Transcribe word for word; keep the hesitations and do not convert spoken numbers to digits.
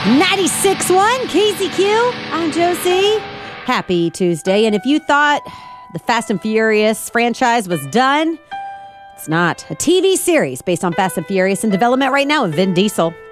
ninety-six point one K Z Q. I'm Josie. Happy Tuesday. And if you thought the Fast and Furious franchise was done, it's not. A T V series based on Fast and Furious in development right now with Vin Diesel.